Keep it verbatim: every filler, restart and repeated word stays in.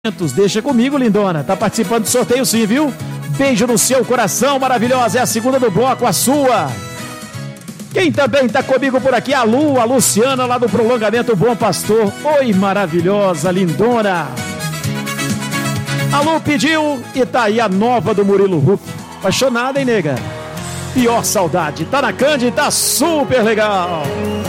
Deixa comigo, lindona. Tá participando do sorteio sim, viu? Beijo no seu coração, maravilhosa. É a segunda do bloco, a sua. Quem também tá comigo por aqui, a Lu, a Luciana, lá do Prolongamento Bom Pastor. Oi, maravilhosa, lindona. A Lu pediu e tá aí a nova do Murilo Huck. Apaixonada, hein, nega? Pior saudade. Tá na Cândido, tá super legal.